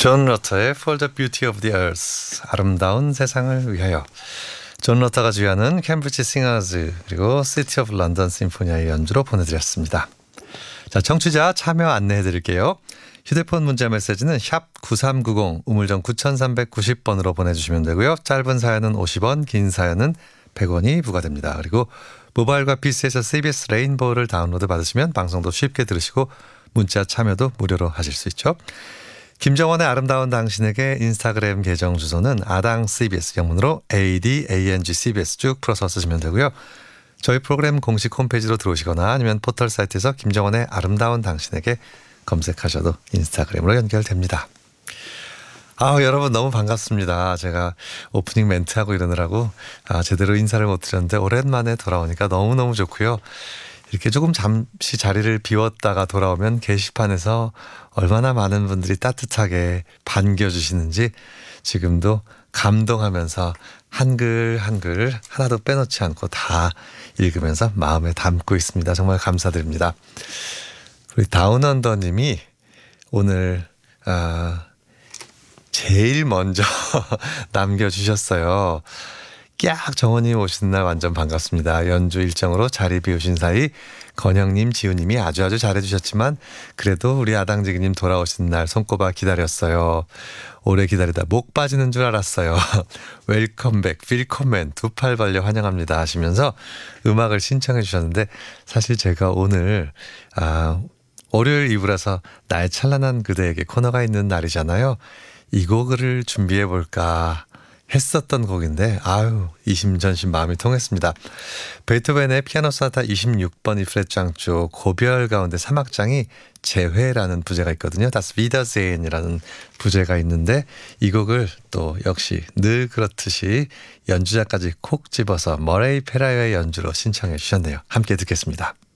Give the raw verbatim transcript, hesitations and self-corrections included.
존 러터의 For the Beauty of the Earth, 아름다운 세상을 위하여. 존 러터가 주연한 캠브리지 싱어즈 그리고 시티 오브 런던 심포니아의 연주로 보내드렸습니다. 자, 청취자 참여 안내해드릴게요. 휴대폰 문자 메시지는 샵 구삼구공 우물정 구삼구공 번으로 보내주시면 되고요. 짧은 사연은 오십 원, 긴 사연은 백 원이 부과됩니다. 그리고 모바일과 피시에서 씨비에스 레인보우를 다운로드 받으시면 방송도 쉽게 들으시고 문자 참여도 무료로 하실 수 있죠. 김정원의 아름다운 당신에게 인스타그램 계정 주소는 아당 씨비에스 영문으로 에이디에이엔지 씨비에스 쭉 풀어서 쓰시면 되고요. 저희 프로그램 공식 홈페이지로 들어오시거나 아니면 포털 사이트에서 김정원의 아름다운 당신에게 검색하셔도 인스타그램으로 연결됩니다. 아, 여러분 너무 반갑습니다. 제가 오프닝 멘트하고 이러느라고 아, 제대로 인사를 못 드렸는데 오랜만에 돌아오니까 너무너무 좋고요. 이렇게 조금 잠시 자리를 비웠다가 돌아오면 게시판에서 얼마나 많은 분들이 따뜻하게 반겨주시는지 지금도 감동하면서 한글 한글 하나도 빼놓지 않고 다 읽으면서 마음에 담고 있습니다. 정말 감사드립니다. 우리 다운언더님이 오늘 아, 제일 먼저 남겨주셨어요. 깍 정원님 오시는 날 완전 반갑습니다. 연주 일정으로 자리 비우신 사이 건영님, 지우님이 아주 아주 잘해주셨지만 그래도 우리 아당지기님 돌아오시는 날 손꼽아 기다렸어요. 오래 기다리다 목 빠지는 줄 알았어요. 웰컴백, 필컴맨 두 팔 벌려 환영합니다 하시면서 음악을 신청해 주셨는데 사실 제가 오늘 아, 월요일 이 부라서 나의 찬란한 그대에게 코너가 있는 날이잖아요. 이 곡을 준비해 볼까 했었던 곡인데 아유 이심전심 마음이 통했습니다. 베토벤의 피아노 소나타 이십육 번 이 플랫 장조 고별 가운데 삼 악장이 재회라는 부제가 있거든요. Das Wiedersehen이라는 부제가 있는데 이 곡을 또 역시 늘 그렇듯이 연주자까지 콕 집어서 머레이 페라이어의 연주로 신청해 주셨네요. 함께 듣겠습니다.